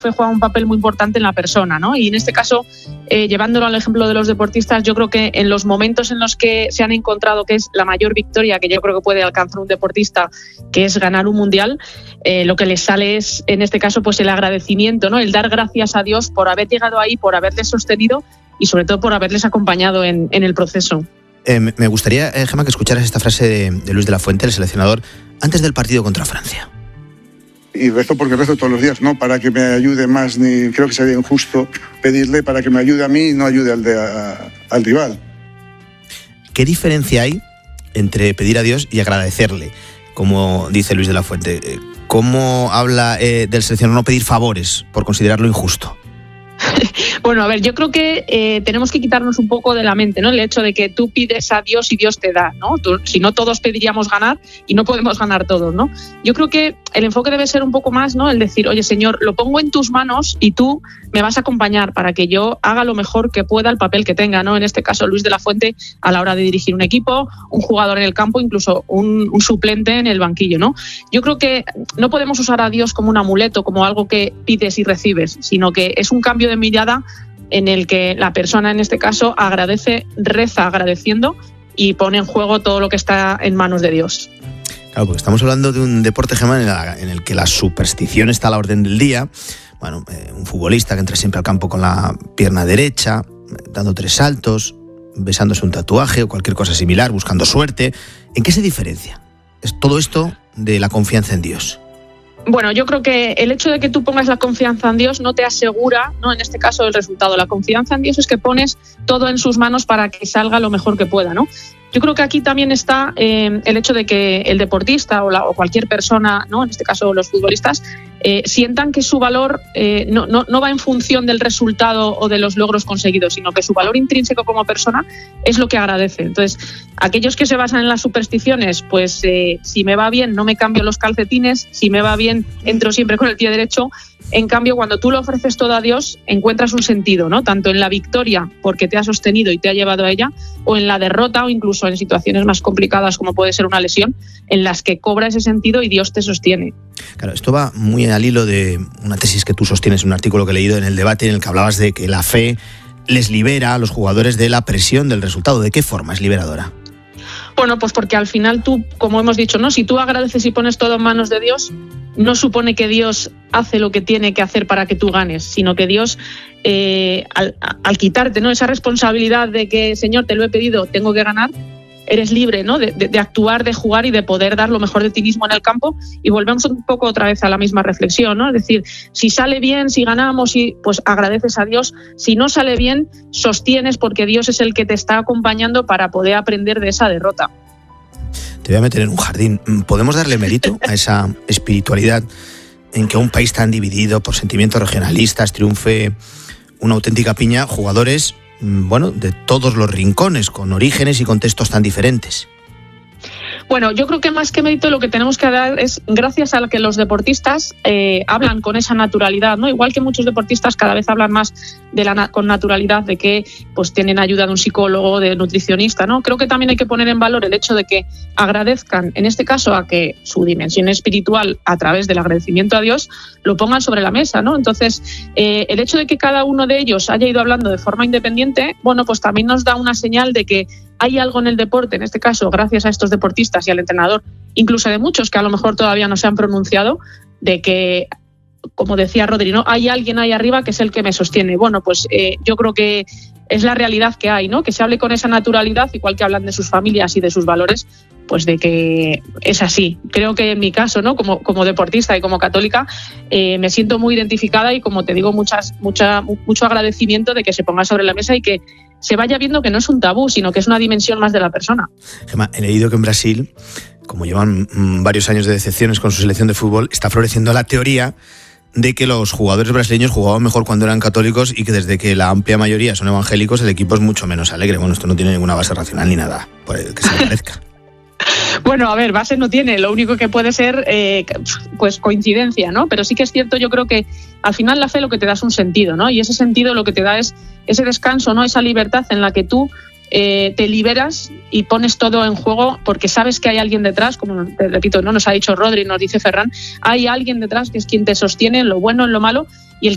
fe juega un papel muy importante en la persona, ¿no? Y en este caso, llevándolo al ejemplo de los deportistas, yo creo que en los momentos en los que se han encontrado que es la mayor victoria que yo creo que puede alcanzar un deportista, que es ganar un mundial, lo que les sale es, en este caso, pues el agradecimiento, ¿no? El dar gracias a Dios por haber llegado ahí, por haberles sostenido y sobre todo por haberles acompañado en el proceso. Me gustaría, Gemma, que escucharas esta frase de Luis de la Fuente, el seleccionador, antes del partido contra Francia. Y rezo porque rezo todos los días, no para que me ayude más, ni creo que sería injusto pedirle para que me ayude a mí y no ayude al rival. ¿Qué diferencia hay entre pedir a Dios y agradecerle, como dice Luis de la Fuente? ¿Cómo habla del seleccionador no pedir favores por considerarlo injusto? Bueno, a ver, yo creo que tenemos que quitarnos un poco de la mente, ¿no? El hecho de que tú pides a Dios y Dios te da, ¿no? Si no, todos pediríamos ganar y no podemos ganar todos, ¿no? Yo creo que el enfoque debe ser un poco más, ¿no? El decir, oye, Señor, lo pongo en tus manos y tú me vas a acompañar para que yo haga lo mejor que pueda el papel que tenga, ¿no? En este caso, Luis de la Fuente, a la hora de dirigir un equipo, un jugador en el campo, incluso un suplente en el banquillo, ¿no? Yo creo que no podemos usar a Dios como un amuleto, como algo que pides y recibes, sino que es un cambio de mirada en el que la persona, en este caso, agradece, reza agradeciendo y pone en juego todo lo que está en manos de Dios. Claro, porque estamos hablando de un deporte, Gemma, en el que la superstición está a la orden del día. Bueno, un futbolista que entra siempre al campo con la pierna derecha, dando 3 saltos, besándose un tatuaje o cualquier cosa similar, buscando suerte. ¿En qué se diferencia? ¿Es todo esto de la confianza en Dios? Bueno, yo creo que el hecho de que tú pongas la confianza en Dios no te asegura, ¿no? En este caso, el resultado. La confianza en Dios es que pones todo en sus manos para que salga lo mejor que pueda, ¿no? Yo creo que aquí también está el hecho de que el deportista o cualquier persona, ¿no? En este caso los futbolistas, sientan que su valor no va en función del resultado o de los logros conseguidos, sino que su valor intrínseco como persona es lo que agradece. Entonces, aquellos que se basan en las supersticiones, pues si me va bien no me cambio los calcetines, si me va bien entro siempre con el pie derecho. En cambio, cuando tú lo ofreces todo a Dios, encuentras un sentido, ¿no? Tanto en la victoria, porque te ha sostenido y te ha llevado a ella, o en la derrota, o incluso en situaciones más complicadas, como puede ser una lesión, en las que cobra ese sentido y Dios te sostiene. Claro, esto va muy al hilo de una tesis que tú sostienes en un artículo que he leído en el debate, en el que hablabas de que la fe les libera a los jugadores de la presión del resultado. ¿De qué forma es liberadora? Bueno, pues porque al final tú, como hemos dicho, ¿no? Si tú agradeces y pones todo en manos de Dios, no supone que Dios hace lo que tiene que hacer para que tú ganes, sino que Dios, al quitarte, ¿no? Esa responsabilidad de que, Señor, te lo he pedido, tengo que ganar, eres libre, ¿no? de actuar, de jugar y de poder dar lo mejor de ti mismo en el campo. Y volvemos un poco otra vez a la misma reflexión, ¿no? Es decir, si sale bien, si ganamos, pues agradeces a Dios. Si no sale bien, sostienes porque Dios es el que te está acompañando para poder aprender de esa derrota. Te voy a meter en un jardín. ¿Podemos darle mérito a esa espiritualidad en que un país tan dividido por sentimientos regionalistas triunfe una auténtica piña, jugadores, bueno, de todos los rincones, con orígenes y contextos tan diferentes? Bueno, yo creo que más que mérito lo que tenemos que dar es gracias a que los deportistas hablan con esa naturalidad, ¿no? Igual que muchos deportistas cada vez hablan más con naturalidad de que pues tienen ayuda de un psicólogo, de nutricionista, ¿no? Creo que también hay que poner en valor el hecho de que agradezcan, en este caso, a que su dimensión espiritual, a través del agradecimiento a Dios, lo pongan sobre la mesa, ¿no? Entonces, el hecho de que cada uno de ellos haya ido hablando de forma independiente, bueno, pues también nos da una señal de que hay algo en el deporte, en este caso, gracias a estos deportistas y al entrenador, incluso de muchos que a lo mejor todavía no se han pronunciado, de que, como decía Rodri, ¿no? Hay alguien ahí arriba que es el que me sostiene. Bueno, pues yo creo que es la realidad que hay, ¿no? Que se hable con esa naturalidad, igual que hablan de sus familias y de sus valores, pues de que es así. Creo que en mi caso, ¿no? Como deportista y como católica, me siento muy identificada y, como te digo, mucho agradecimiento de que se ponga sobre la mesa y que se vaya viendo que no es un tabú, sino que es una dimensión más de la persona. Gemma, he leído que en Brasil, como llevan varios años de decepciones con su selección de fútbol, está floreciendo la teoría de que los jugadores brasileños jugaban mejor cuando eran católicos y que desde que la amplia mayoría son evangélicos el equipo es mucho menos alegre. Bueno, esto no tiene ninguna base racional ni nada por el que se le parezca. Bueno, a ver, base no tiene, lo único que puede ser pues coincidencia, ¿no? Pero sí que es cierto, yo creo que al final la fe lo que te da es un sentido, ¿no? Y ese sentido lo que te da es ese descanso, ¿no? Esa libertad en la que tú te liberas y pones todo en juego porque sabes que hay alguien detrás, como te repito, ¿no? Nos ha dicho Rodri, nos dice Ferran, hay alguien detrás que es quien te sostiene en lo bueno, en lo malo,